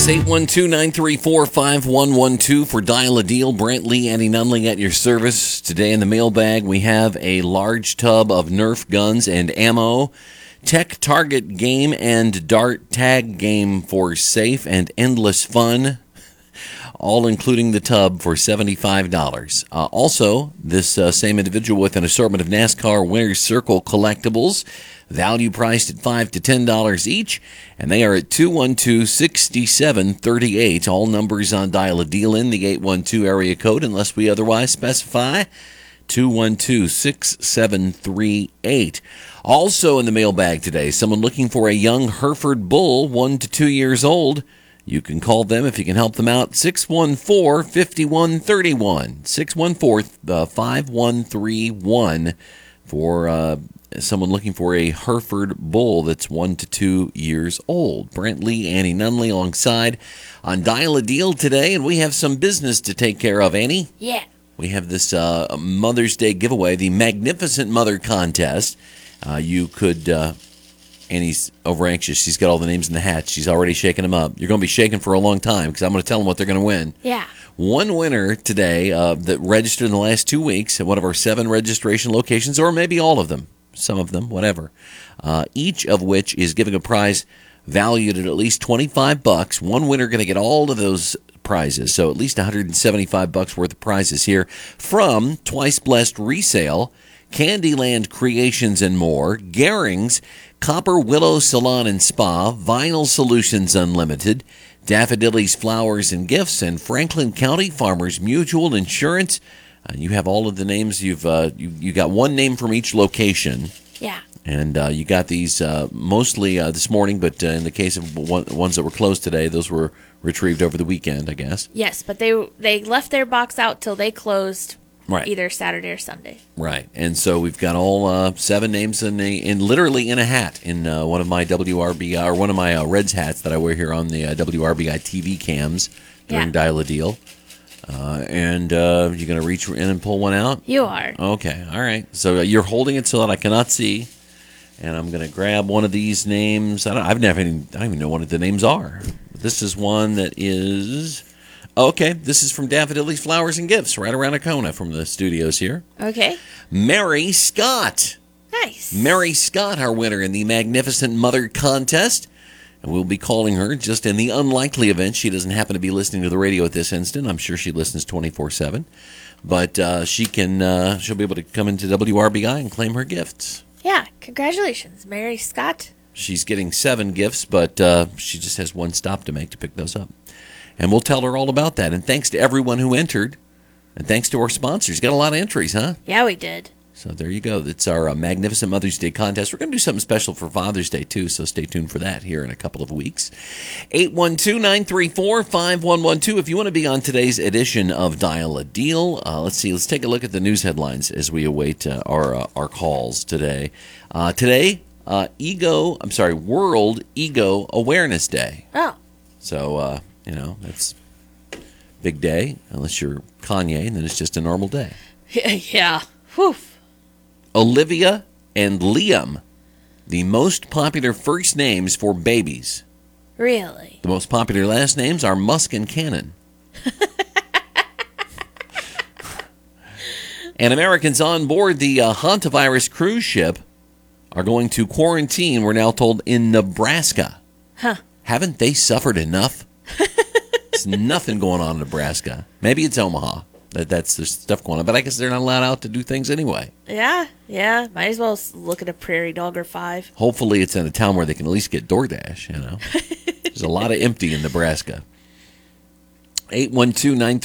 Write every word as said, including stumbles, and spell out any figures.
us, eight one two, nine three four, five one one two for Dial a Deal. Brent Lee, Annie Nunley at your service. Today in the mailbag, we have a large tub of Nerf guns and ammo, tech target game and dart tag game for safe and endless fun, all including the tub for seventy-five dollars. Uh, also, this uh, same individual with an assortment of NASCAR Winner's Circle collectibles, value priced at five to ten dollars each, and they are at two one two, six seven three eight. All numbers on Dial a Deal in the eight one two area code, unless we otherwise specify. two one two, six seven three eight. Also in the mailbag today, someone looking for a young Hereford bull, one to two years old. You can call them if you can help them out. six one four, five one three one. six one four, five one three one for uh, someone looking for a Hereford bull that's one to two years old. Brent Lee, Annie Nunley alongside on Dial a Deal today, and we have some business to take care of, Annie. Yeah. We have this uh, Mother's Day giveaway, the Magnificent Mother Contest. Uh, you could... Uh, Annie's over anxious. She's got all the names in the hat. She's already shaking them up. You're going to be shaking for a long time because I'm going to tell them what they're going to win. Yeah. One winner today uh, that registered in the last two weeks at one of our seven registration locations, or maybe all of them, some of them, whatever. Uh, each of which is giving a prize valued at at least twenty-five bucks. One winner going to get all of those prizes, so at least one hundred seventy-five bucks worth of prizes here from Twice Blessed Resale, Candyland Creations and more, Gehring's Copper Willow Salon and Spa, Vinyl Solutions Unlimited, Daffodillies Flowers and Gifts, and Franklin County Farmers Mutual Insurance. Uh, you have all of the names. You've uh, you, you got one name from each location. Yeah. And uh, you got these uh, mostly uh, this morning, but uh, in the case of one, ones that were closed today, those were retrieved over the weekend, I guess. Yes, but they they left their box out till they closed. Right. Either Saturday or Sunday. Right. And so we've got all uh, seven names in, a, in literally in a hat in uh, one of my W R B I, or one of my uh, Reds hats that I wear here on the uh, W R B I T V cams during Yeah. Dial a Deal. Uh, and uh, you're going to reach in and pull one out? You are. Okay. All right. So uh, you're holding it so that I cannot see. And I'm going to grab one of these names. I don't, I've never even, I don't even know what the names are. This is one that is... Okay, this is from Daffodillies Flowers and Gifts, right around the corner from the studios here. Okay. Mary Scott. Nice. Mary Scott, our winner in the Magnificent Mother Contest. And we'll be calling her just in the unlikely event she doesn't happen to be listening to the radio at this instant. I'm sure she listens twenty-four seven. But uh, she can, uh, she'll be able to come into W R B I and claim her gifts. Yeah, congratulations, Mary Scott. She's getting seven gifts, but uh, she just has one stop to make to pick those up. And we'll tell her all about that. And thanks to everyone who entered. And thanks to our sponsors. Got a lot of entries, huh? Yeah, we did. So there you go. That's our uh, Magnificent Mother's Day contest. We're going to do something special for Father's Day, too, so stay tuned for that here in a couple of weeks. eight one two, nine three four, five one one two. If you want to be on today's edition of Dial a Deal, uh, let's see. Let's take a look at the news headlines as we await uh, our uh, our calls today. Uh, today, uh, Ego, I'm sorry, World Ego Awareness Day. Oh. So, uh, you know, that's a big day, unless you're Kanye, and then it's just a normal day. Yeah. Whew. Olivia and Liam, the most popular first names for babies. Really? The most popular last names are Musk and Cannon. And Americans on board the uh, Hantavirus cruise ship are going to quarantine, we're now told, in Nebraska. Huh. Haven't they suffered enough? There's nothing going on in Nebraska. Maybe it's Omaha. That That's there's stuff going on. But I guess they're not allowed out to do things anyway. Yeah, yeah. Might as well look at a prairie dog or five. Hopefully it's in a town where they can at least get DoorDash, you know. There's a lot of empty in Nebraska. eight one two, nine